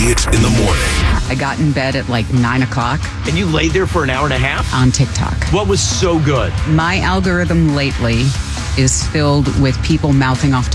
Elliott in the morning. I got in bed at like 9 o'clock And you laid there for an hour and a half? on TikTok. What was so good? My algorithm lately is filled with people mouthing off